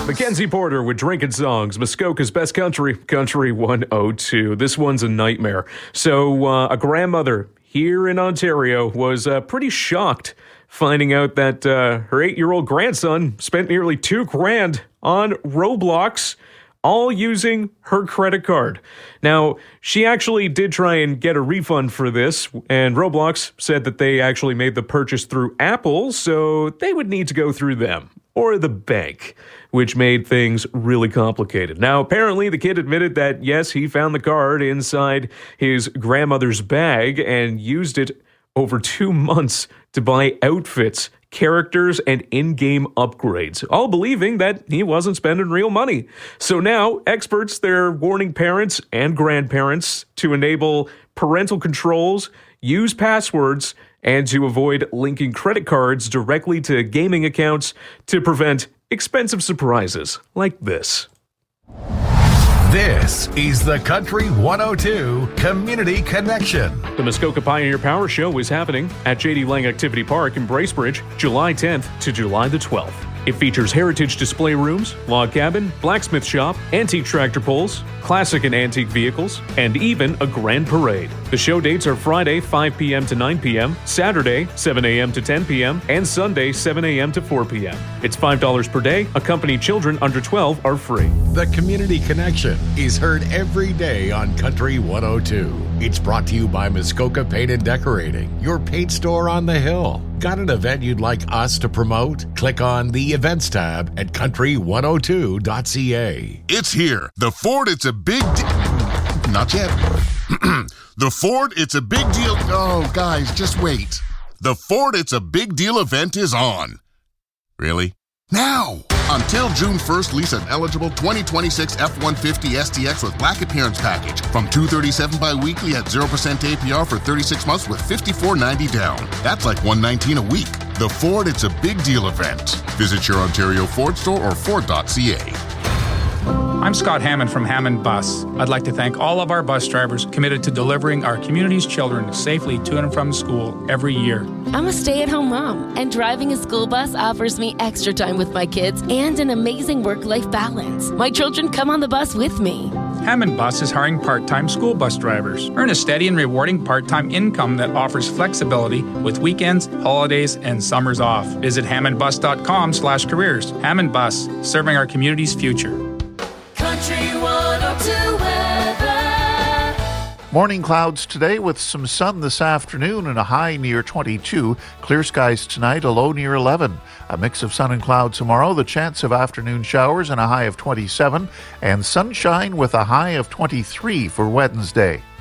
Mackenzie Porter with Drinking Songs, Muskoka's Best Country, Country 102. This one's a nightmare. So a grandmother here in Ontario was pretty shocked finding out that her 8-year-old grandson spent nearly $2,000 on Roblox, all using her credit card. Now, she actually did try and get a refund for this, and Roblox said that they actually made the purchase through Apple, so they would need to go through them, or the bank, which made things really complicated. Now, apparently, the kid admitted that, yes, he found the card inside his grandmother's bag and used it over 2 months to buy outfits, characters, and in-game upgrades, all believing that he wasn't spending real money. So now, experts, they're warning parents and grandparents to enable parental controls, use passwords, and to avoid linking credit cards directly to gaming accounts to prevent expensive surprises like this. This is the Country 102 Community Connection. The Muskoka Pioneer Power Show is happening at J.D. Lang Activity Park in Bracebridge, July 10th to July the 12th. It features heritage display rooms, log cabin, blacksmith shop, antique tractor pulls, classic and antique vehicles, and even a grand parade. The show dates are Friday, 5 p.m. to 9 p.m., Saturday, 7 a.m. to 10 p.m., and Sunday, 7 a.m. to 4 p.m. It's $5 per day. Accompanied children under 12 are free. The Community Connection is heard every day on Country 102. It's brought to you by Muskoka Paint and Decorating, your paint store on the hill. Got an event you'd like us to promote? Click on the Events tab at country102.ca. It's here. The Ford It's a Big Not yet. The Ford It's a Big Deal. Oh, guys, just wait. The Ford It's a Big Deal event is on. Really? Now! Until June 1st, lease an eligible 2026 F-150 STX with black appearance package from $237 bi-weekly at 0% APR for 36 months with $54.90 down. That's like $119 a week. The Ford It's a Big Deal event. Visit your Ontario Ford store or Ford.ca. I'm Scott Hammond from Hammond Bus. I'd like to thank all of our bus drivers committed to delivering our community's children safely to and from school every year. I'm a stay-at-home mom, and driving a school bus offers me extra time with my kids and an amazing work-life balance. My children come on the bus with me. Hammond Bus is hiring part-time school bus drivers. Earn a steady and rewarding part-time income that offers flexibility with weekends, holidays, and summers off. Visit hammondbus.com/careers. Hammond Bus, serving our community's future. Country 102 weather. Morning clouds today with some sun this afternoon and a high near 22. Clear skies tonight, a low near 11. A mix of sun and clouds tomorrow, the chance of afternoon showers and a high of 27. And sunshine with a high of 23 for Wednesday.